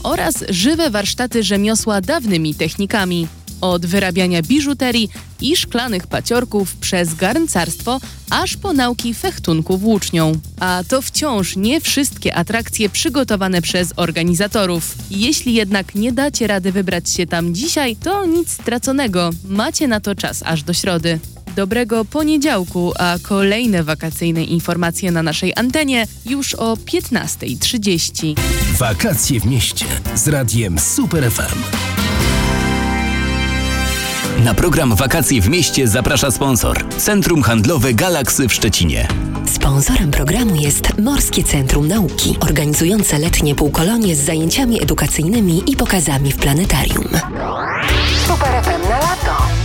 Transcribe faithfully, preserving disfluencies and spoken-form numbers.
oraz żywe warsztaty rzemiosła dawnymi technikami. Od wyrabiania biżuterii i szklanych paciorków przez garncarstwo, aż po nauki fechtunku włócznią. A to wciąż nie wszystkie atrakcje przygotowane przez organizatorów. Jeśli jednak nie dacie rady wybrać się tam dzisiaj, to nic straconego. Macie na to czas aż do środy. Dobrego poniedziałku, a kolejne wakacyjne informacje na naszej antenie już o piętnasta trzydzieści. Wakacje w mieście z radiem Super F M. Na program Wakacje w mieście zaprasza sponsor. Centrum Handlowe Galaksy w Szczecinie. Sponsorem programu jest Morskie Centrum Nauki, organizujące letnie półkolonie z zajęciami edukacyjnymi i pokazami w planetarium. Super F M na lato.